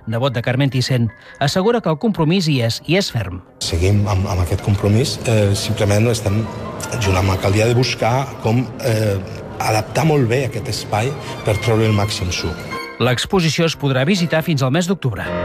nebot de Carmen Thyssen, assegura que el compromís hi és ferm. Seguim amb aquest compromís, simplement estem junt amb l'alcaldia de buscar com adaptar molt bé aquest espai per treure el màxim suc. L'exposició es podrà visitar fins al mes d'octubre.